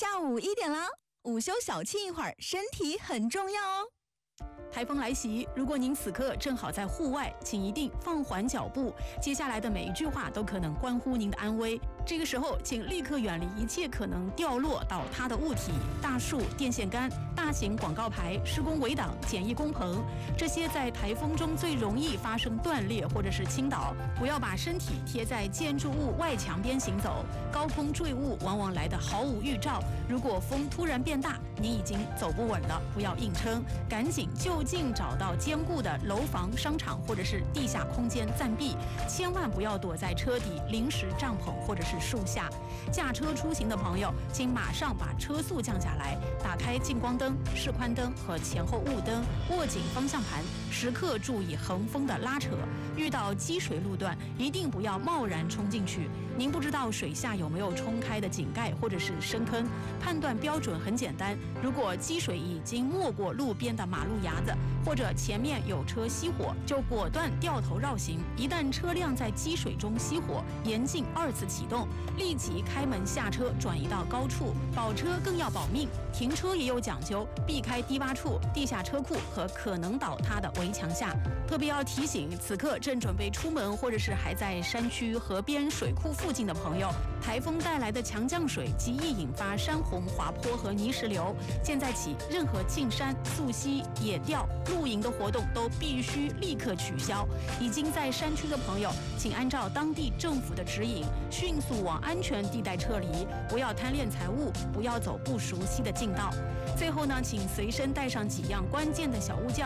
下午1点啦，午休小憩一会儿，身体很重要哦。 台风来袭，如果您此刻正好在户外，请一定放缓脚步。接下来的每一句话都可能关乎您的安危。这个时候，请立刻远离一切可能掉落倒塌的物体，大树、电线杆、大型广告牌、施工围挡、简易工棚，这些在台风中最容易发生断裂或者是倾倒。不要把身体贴在建筑物外墙边行走，高空坠物往往来得毫无预兆。如果风突然变大，您已经走不稳了，不要硬撑，赶紧就近找到坚固的楼房、商场或者是地下空间暂避，千万不要躲在车底、临时帐篷或者是树下。驾车出行的朋友，请马上把车速降下来，打开近光灯、示宽灯和前后雾灯，握紧方向盘，时刻注意横风的拉扯。遇到积水路段，一定不要贸然冲进去。您不知道水下有没有冲开的井盖或者是深坑，判断标准很简单，如果积水已经没过路边的马路牙子，或者前面有车熄火，就果断掉头绕行。一旦车辆在积水中熄火，严禁2次启动，立即开门下车，转移到高处。保车更要保命，停车也有讲究，避开低洼处、地下车库和可能倒塌的围墙下。特别要提醒，此刻正准备出门或者是还在山区、河边、水库附近的朋友，台风带来的强降水极易引发山洪、滑坡和泥石流。现在起，任何进山、溯溪、野钓、露营的活动都必须立刻取消。已经在山区的朋友，请按照当地政府的指引，迅速往安全地带撤离，不要贪恋财物，不要走不熟悉的径道。最后呢，请随身带上几样关键的小物件。